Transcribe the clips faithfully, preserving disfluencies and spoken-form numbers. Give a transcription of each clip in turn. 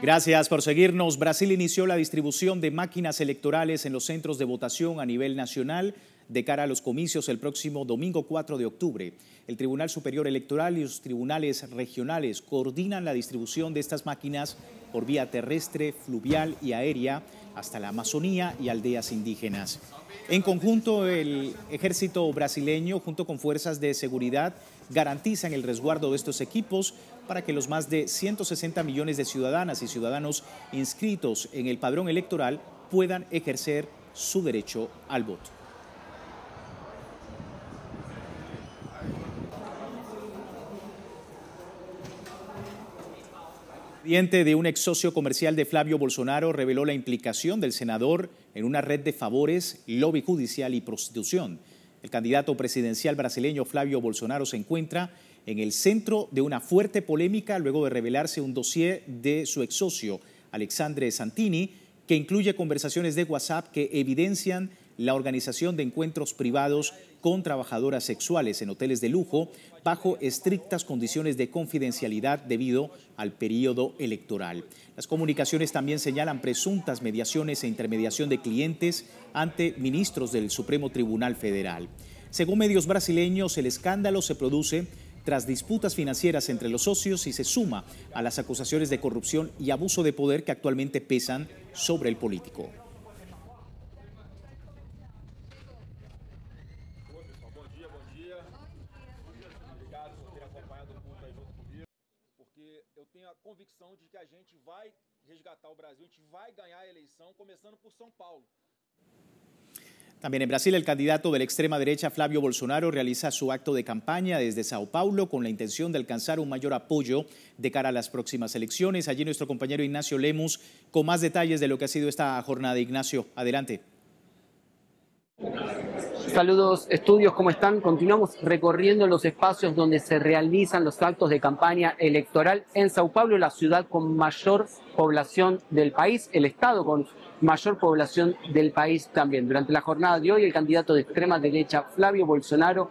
Gracias por seguirnos. Brasil inició la distribución de máquinas electorales en los centros de votación a nivel nacional de cara a los comicios el próximo domingo cuatro de octubre. El Tribunal Superior Electoral y los tribunales regionales coordinan la distribución de estas máquinas por vía terrestre, fluvial y aérea hasta la Amazonía y aldeas indígenas. En conjunto, el ejército brasileño, junto con fuerzas de seguridad, garantizan el resguardo de estos equipos para que los más de ciento sesenta millones de ciudadanas y ciudadanos inscritos en el padrón electoral puedan ejercer su derecho al voto. El presidente de un ex socio comercial de Flavio Bolsonaro reveló la implicación del senador en una red de favores, lobby judicial y prostitución. El candidato presidencial brasileño Flavio Bolsonaro se encuentra en el centro de una fuerte polémica luego de revelarse un dossier de su ex socio, Alexandre Santini, que incluye conversaciones de WhatsApp que evidencian la organización de encuentros privados con trabajadoras sexuales en hoteles de lujo bajo estrictas condiciones de confidencialidad debido al periodo electoral. Las comunicaciones también señalan presuntas mediaciones e intermediación de clientes ante ministros del Supremo Tribunal Federal. Según medios brasileños, el escándalo se produce tras disputas financieras entre los socios y se suma a las acusaciones de corrupción y abuso de poder que actualmente pesan sobre el político. Eu tenho a convicção de que a gente vai resgatar o Brasil, a gente vai ganhar a eleição, começando por São Paulo. También en Brasil, el candidato de la extrema derecha, Flavio Bolsonaro, realiza su acto de campaña desde Sao Paulo con la intención de alcanzar un mayor apoyo de cara a las próximas elecciones. Allí nuestro compañero Ignacio Lemus con más detalles de lo que ha sido esta jornada. Ignacio, adelante. Saludos, estudios, ¿cómo están? Continuamos recorriendo los espacios donde se realizan los actos de campaña electoral en Sao Paulo, la ciudad con mayor población del país, el estado con mayor población del país también. Durante la jornada de hoy, el candidato de extrema derecha, Flavio Bolsonaro,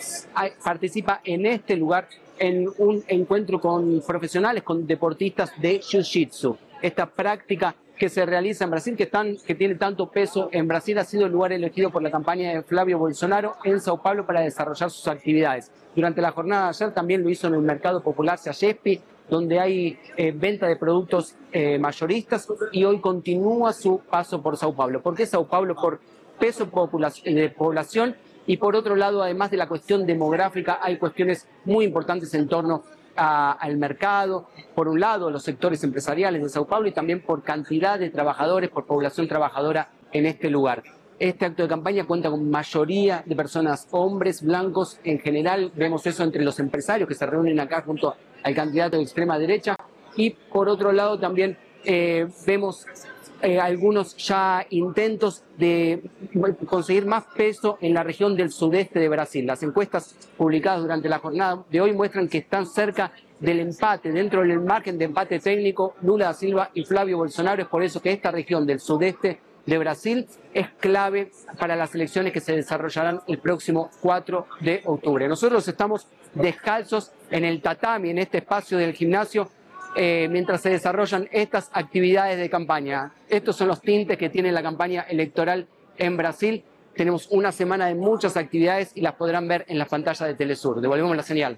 participa en este lugar en un encuentro con profesionales, con deportistas de Jiu-Jitsu. Esta práctica que se realiza en Brasil, que, tan, que tiene tanto peso en Brasil, ha sido el lugar elegido por la campaña de Flavio Bolsonaro en Sao Paulo para desarrollar sus actividades. Durante la jornada de ayer también lo hizo en el Mercado Popular Sayespi, donde hay eh, venta de productos eh, mayoristas, y hoy continúa su paso por Sao Paulo. ¿Por qué Sao Paulo? Por peso población, de población, y por otro lado, además de la cuestión demográfica, hay cuestiones muy importantes en torno A, al mercado, por un lado los sectores empresariales de Sao Paulo y también por cantidad de trabajadores, por población trabajadora en este lugar. Este acto de campaña cuenta con mayoría de personas, hombres, blancos, en general vemos eso entre los empresarios que se reúnen acá junto al candidato de extrema derecha, y por otro lado también eh, vemos Eh, algunos ya intentos de conseguir más peso en la región del sudeste de Brasil. Las encuestas publicadas durante la jornada de hoy muestran que están cerca del empate, dentro del margen de empate técnico, Lula da Silva y Flavio Bolsonaro. Es por eso que esta región del sudeste de Brasil es clave para las elecciones que se desarrollarán el próximo cuatro de octubre. Nosotros estamos descalzos en el tatami, en este espacio del gimnasio, Eh, mientras se desarrollan estas actividades de campaña. Estos son los tintes que tiene la campaña electoral en Brasil. Tenemos una semana de muchas actividades y las podrán ver en las pantallas de Telesur. Devolvemos la señal.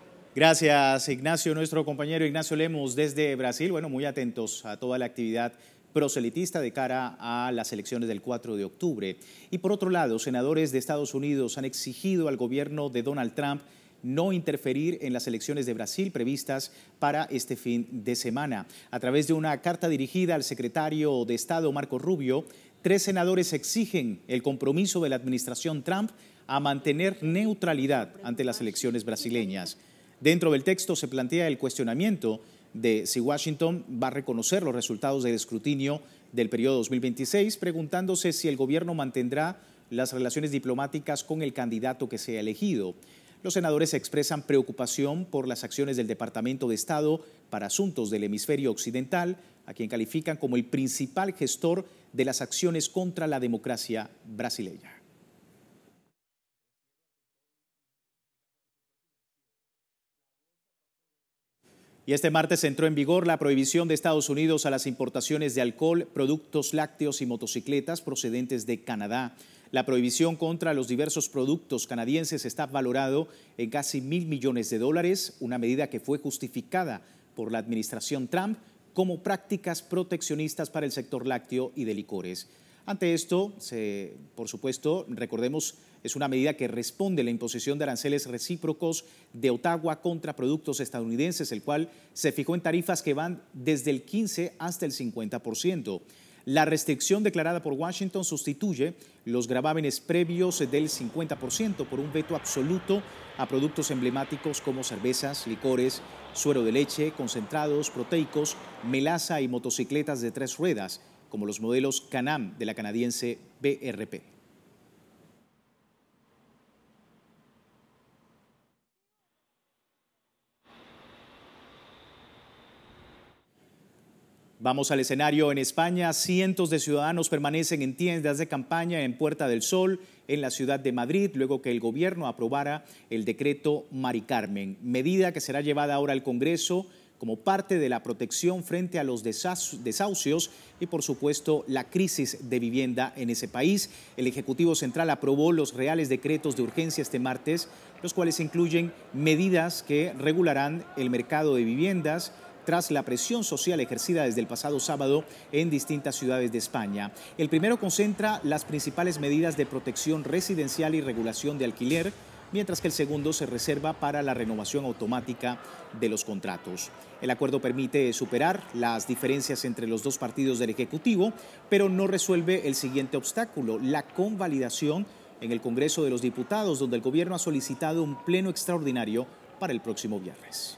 Gracias, Ignacio. Nuestro compañero Ignacio Lemus desde Brasil. Bueno, muy atentos a toda la actividad proselitista de cara a las elecciones del cuatro de octubre. Y por otro lado, senadores de Estados Unidos han exigido al gobierno de Donald Trump no interferir en las elecciones de Brasil previstas para este fin de semana. A través de una carta dirigida al secretario de Estado, Marco Rubio, tres senadores exigen el compromiso de la administración Trump a mantener neutralidad ante las elecciones brasileñas. Dentro del texto se plantea el cuestionamiento de si Washington va a reconocer los resultados del escrutinio del periodo dos mil veintiséis, preguntándose si el gobierno mantendrá las relaciones diplomáticas con el candidato que sea elegido. Los senadores expresan preocupación por las acciones del Departamento de Estado para Asuntos del Hemisferio Occidental, a quien califican como el principal gestor de las acciones contra la democracia brasileña. Y este martes entró en vigor la prohibición de Estados Unidos a las importaciones de alcohol, productos lácteos y motocicletas procedentes de Canadá. La prohibición contra los diversos productos canadienses está valorado en casi mil millones de dólares, una medida que fue justificada por la administración Trump como prácticas proteccionistas para el sector lácteo y de licores. Ante esto, se, por supuesto, recordemos, es una medida que responde a la imposición de aranceles recíprocos de Ottawa contra productos estadounidenses, el cual se fijó en tarifas que van desde el quince hasta el cincuenta por ciento. La restricción declarada por Washington sustituye los gravámenes previos del cincuenta por ciento por un veto absoluto a productos emblemáticos como cervezas, licores, suero de leche, concentrados, proteicos, melaza y motocicletas de tres ruedas, como los modelos Can-Am de la canadiense B R P. Vamos al escenario en España. Cientos de ciudadanos permanecen en tiendas de campaña en Puerta del Sol, en la ciudad de Madrid, luego que el gobierno aprobara el decreto Mari Carmen, medida que será llevada ahora al Congreso como parte de la protección frente a los desahucios y, por supuesto, la crisis de vivienda en ese país. El Ejecutivo Central aprobó los reales decretos de urgencia este martes, los cuales incluyen medidas que regularán el mercado de viviendas tras la presión social ejercida desde el pasado sábado en distintas ciudades de España. El primero concentra las principales medidas de protección residencial y regulación de alquiler, mientras que el segundo se reserva para la renovación automática de los contratos. El acuerdo permite superar las diferencias entre los dos partidos del Ejecutivo, pero no resuelve el siguiente obstáculo, la convalidación en el Congreso de los Diputados, donde el gobierno ha solicitado un pleno extraordinario para el próximo viernes.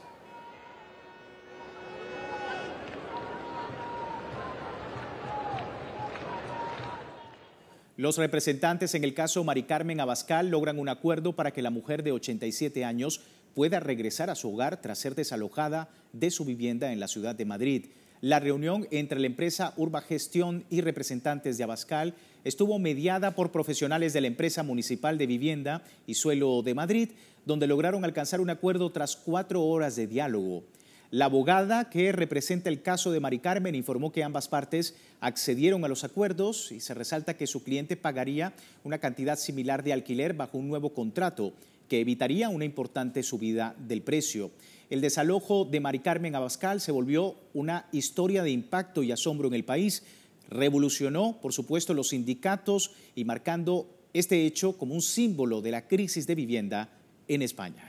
Los representantes en el caso Mari Carmen Abascal logran un acuerdo para que la mujer de ochenta y siete años pueda regresar a su hogar tras ser desalojada de su vivienda en la ciudad de Madrid. La reunión entre la empresa Urbagestión y representantes de Abascal estuvo mediada por profesionales de la empresa municipal de vivienda y suelo de Madrid, donde lograron alcanzar un acuerdo tras cuatro horas de diálogo. La abogada que representa el caso de Mari Carmen informó que ambas partes accedieron a los acuerdos y se resalta que su cliente pagaría una cantidad similar de alquiler bajo un nuevo contrato que evitaría una importante subida del precio. El desalojo de Mari Carmen Abascal se volvió una historia de impacto y asombro en el país. Revolucionó, por supuesto, los sindicatos y marcando este hecho como un símbolo de la crisis de vivienda en España.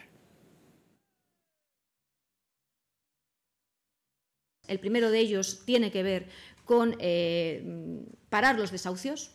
El primero de ellos tiene que ver con eh, parar los desahucios.